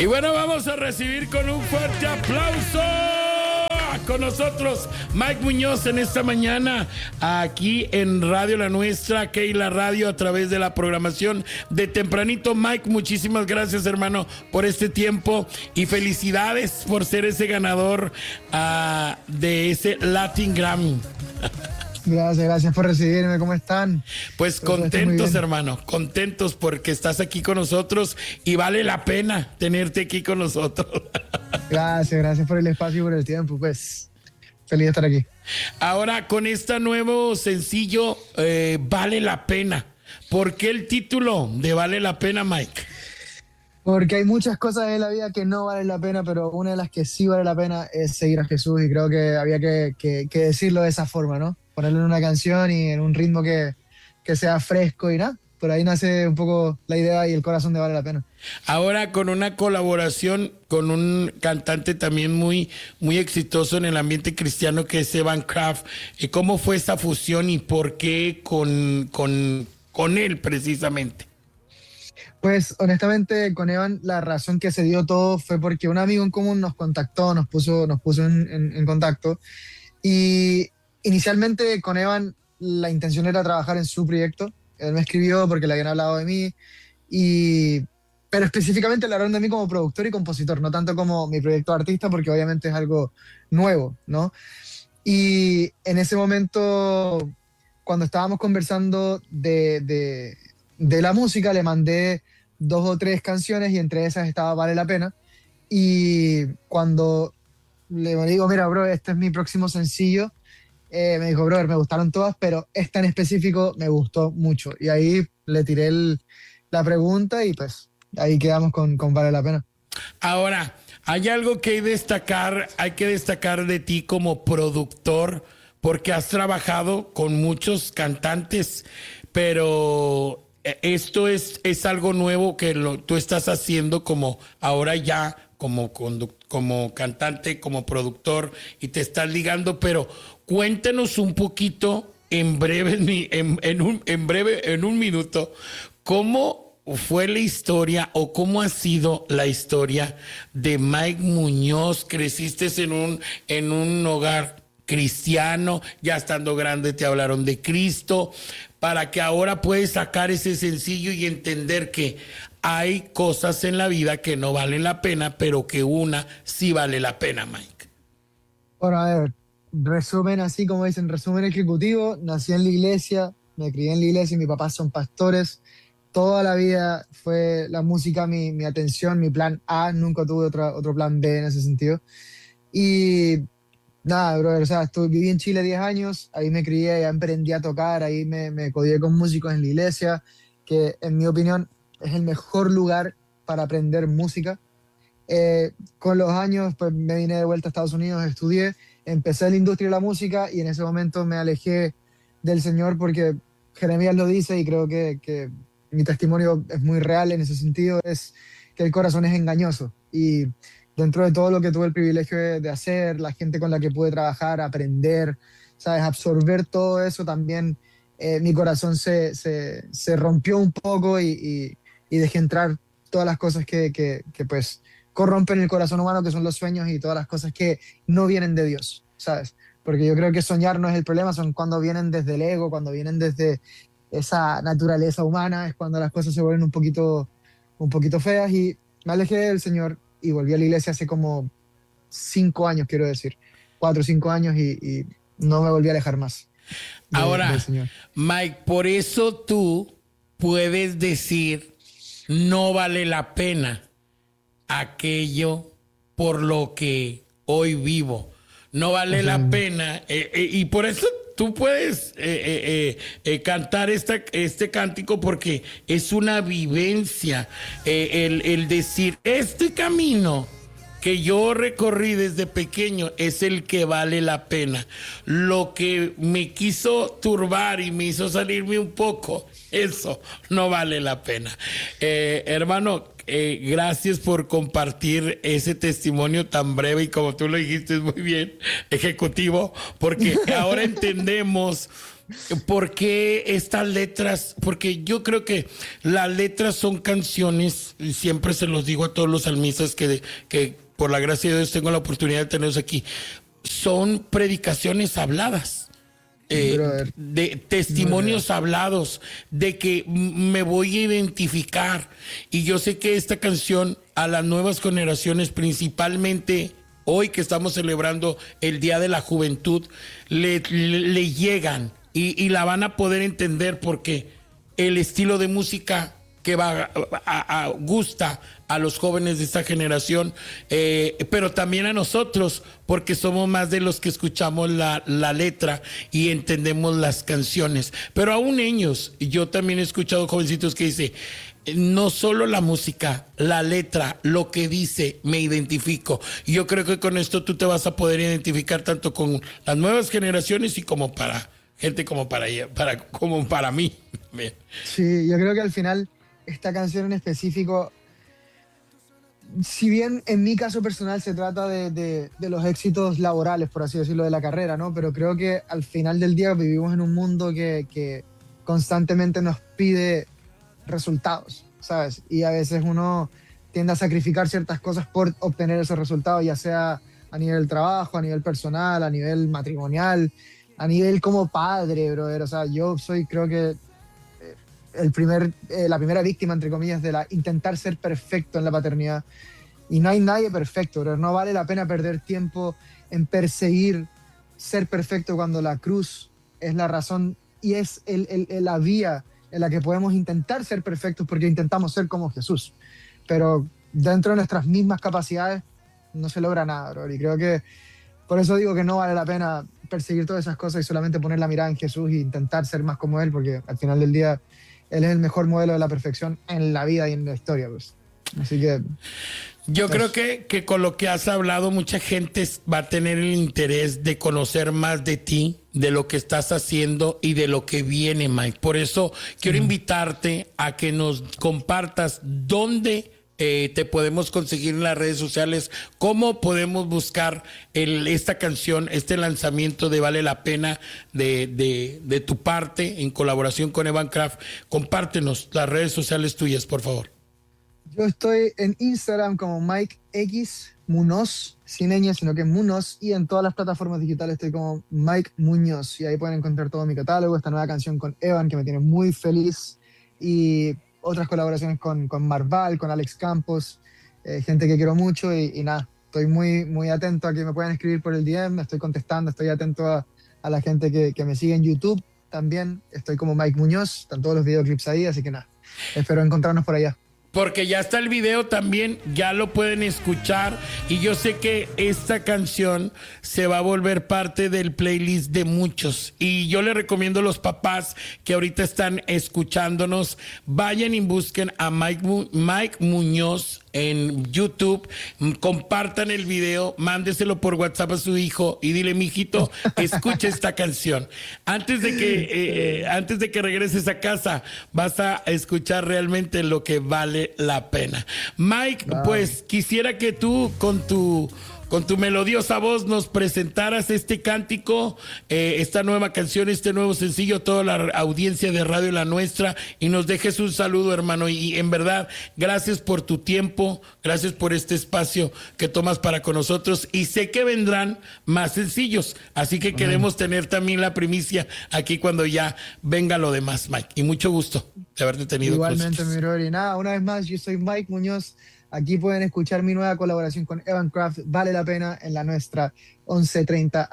Y bueno, vamos a recibir con un fuerte aplauso con nosotros Mike Muñoz en esta mañana aquí en Radio La Nuestra, Keila Radio, a través de la programación de Tempranito. Mike, muchísimas gracias, hermano, por este tiempo y felicidades por ser ese ganador de ese Latin Grammy. Gracias por recibirme. ¿Cómo están? Pues contentos, hermano, contentos porque estás aquí con nosotros y vale la pena tenerte aquí con nosotros. Gracias por el espacio y por el tiempo. Pues feliz de estar aquí. Ahora, con este nuevo sencillo, Vale la Pena. ¿Por qué el título de Vale la Pena, Mike? Porque hay muchas cosas en la vida que no valen la pena, pero una de las que sí vale la pena es seguir a Jesús, y creo que había que decirlo de esa forma, ¿no? Ponerlo en una canción y en un ritmo que sea fresco y nada. Por ahí nace un poco la idea y el corazón de Vale la Pena. Ahora con una colaboración con un cantante también muy, muy exitoso en el ambiente cristiano, que es Evan Craft. ¿Cómo fue esa fusión y por qué con él precisamente? Pues honestamente con Evan la razón que se dio todo fue porque un amigo en común nos contactó, nos puso en contacto, y inicialmente con Evan la intención era trabajar en su proyecto. Él me escribió porque le habían hablado de mí, pero específicamente le hablaron de mí como productor y compositor, no tanto como mi proyecto de artista, porque obviamente es algo nuevo, ¿no? Y en ese momento, cuando estábamos conversando de la música, le mandé 2 o 3 canciones y entre esas estaba Vale la Pena. Y cuando le digo, mira, bro, este es mi próximo sencillo, me dijo, brother, me gustaron todas, pero esta en específico me gustó mucho. Y ahí le tiré la pregunta y pues ahí quedamos con Vale la Pena. Ahora, hay algo que hay que destacar de ti como productor, porque has trabajado con muchos cantantes, pero esto es algo nuevo que tú estás haciendo como ahora ya como cantante, como productor, y te estás ligando, pero cuéntanos un poquito en un minuto, ¿cómo fue la historia o cómo ha sido la historia de Mike Muñoz? Creciste en un hogar cristiano, ya estando grande te hablaron de Cristo, para que ahora puedes sacar ese sencillo y entender que hay cosas en la vida que no valen la pena, pero que una sí vale la pena, Mike. Bueno, a ver, resumen así como dicen, resumen ejecutivo. Nací en la iglesia, me crié en la iglesia y mis papás son pastores. Toda la vida fue la música mi atención, mi plan A, nunca tuve otro plan B en ese sentido. Y nada, brother, o sea, viví en Chile 10 años, ahí me crié, ya aprendí a tocar, ahí me codié con músicos en la iglesia, que en mi opinión es el mejor lugar para aprender música. Con los años, pues me vine de vuelta a Estados Unidos, estudié, empecé en la industria de la música y en ese momento me alejé del Señor, porque Jeremías lo dice y creo que mi testimonio es muy real en ese sentido, es que el corazón es engañoso. Y dentro de todo lo que tuve el privilegio de hacer, la gente con la que pude trabajar, aprender, ¿sabes? Absorber todo eso, también mi corazón se rompió un poco y dejé entrar todas las cosas que pues corrompen el corazón humano, que son los sueños y todas las cosas que no vienen de Dios, ¿sabes? Porque yo creo que soñar no es el problema, son cuando vienen desde el ego, cuando vienen desde esa naturaleza humana, es cuando las cosas se vuelven un poquito feas. Y me alejé del Señor y volví a la iglesia hace como 5 años, quiero decir, 4 o 5 años, y no me volví a alejar más Ahora, del Señor. Mike, por eso tú puedes decir, no vale la pena aquello por lo que hoy vivo. No vale la pena, y por eso tú puedes cantar este cántico, porque es una vivencia, el decir, este camino que yo recorrí desde pequeño es el que vale la pena. Lo que me quiso turbar y me hizo salirme un poco, eso no vale la pena. Hermano, gracias por compartir ese testimonio tan breve y, como tú lo dijiste muy bien, ejecutivo, porque ahora entendemos ¿Por qué estas letras? Porque yo creo que las letras son canciones, y siempre se los digo a todos los salmistas que por la gracia de Dios tengo la oportunidad de tenerlos aquí, son predicaciones habladas. Brother, De testimonios hablados, de que me voy a identificar. Y yo sé que esta canción a las nuevas generaciones, principalmente hoy que estamos celebrando el Día de la Juventud, le llegan y la van a poder entender porque el estilo de música que gusta a los jóvenes de esta generación, pero también a nosotros, porque somos más de los que escuchamos la letra y entendemos las canciones. Pero aún ellos, yo también he escuchado jovencitos que dicen, no solo la música, la letra, lo que dice, me identifico. Y yo creo que con esto tú te vas a poder identificar tanto con las nuevas generaciones y como para gente como como para mí. sí, yo creo que al final esta canción en específico, si bien en mi caso personal se trata de los éxitos laborales, por así decirlo, de la carrera, ¿no? Pero creo que al final del día vivimos en un mundo que constantemente nos pide resultados, ¿sabes? Y a veces uno tiende a sacrificar ciertas cosas por obtener esos resultados, ya sea a nivel trabajo, a nivel personal, a nivel matrimonial, a nivel como padre, brother. O sea, yo soy, creo que la primera víctima, entre comillas, de intentar ser perfecto en la paternidad. Y no hay nadie perfecto, brother. No vale la pena perder tiempo en perseguir ser perfecto cuando la cruz es la razón y es la vía en la que podemos intentar ser perfectos porque intentamos ser como Jesús. Pero dentro de nuestras mismas capacidades no se logra nada, bro. Y creo que por eso digo que no vale la pena perseguir todas esas cosas y solamente poner la mirada en Jesús e intentar ser más como Él, porque al final del día Él es el mejor modelo de la perfección en la vida y en la historia, pues. Así que yo creo que con lo que has hablado, mucha gente va a tener el interés de conocer más de ti, de lo que estás haciendo y de lo que viene, Mike. Por eso quiero invitarte a que nos compartas dónde te podemos conseguir en las redes sociales, cómo podemos buscar esta canción, este lanzamiento de Vale la Pena de tu parte en colaboración con Evan Craft. Compártenos las redes sociales tuyas, por favor. yo estoy en Instagram como Mike X Munoz, sin ñ, sino que Munoz, y en todas las plataformas digitales estoy como Mike Muñoz, y ahí pueden encontrar todo mi catálogo, esta nueva canción con Evan que me tiene muy feliz, y otras colaboraciones con Marval, con Alex Campos, gente que quiero mucho, y nada, estoy muy, muy atento a que me puedan escribir por el DM, estoy contestando, estoy atento a la gente que me sigue en YouTube también, estoy como Mike Muñoz, están todos los videoclips ahí, así que nada, espero encontrarnos por allá. Porque ya está el video también, ya lo pueden escuchar y yo sé que esta canción se va a volver parte del playlist de muchos y yo le recomiendo a los papás que ahorita están escuchándonos, vayan y busquen a Mike Muñoz en YouTube, compartan el video, mándeselo por WhatsApp a su hijo y dile, mijito, escucha esta canción. Antes de que regreses a casa, vas a escuchar realmente lo que vale la pena. Mike, pues quisiera que tú con tu melodiosa voz nos presentaras este cántico, esta nueva canción, este nuevo sencillo, toda la audiencia de Radio La Nuestra, y nos dejes un saludo, hermano, y en verdad, gracias por tu tiempo, gracias por este espacio que tomas para con nosotros, y sé que vendrán más sencillos, así que queremos tener también la primicia aquí cuando ya venga lo demás, Mike, y mucho gusto de haberte tenido. Igualmente, mi brother, y nada, una vez más, yo soy Mike Muñoz. Aquí pueden escuchar mi nueva colaboración con Evan Craft, Vale la Pena, en La Nuestra, 11:30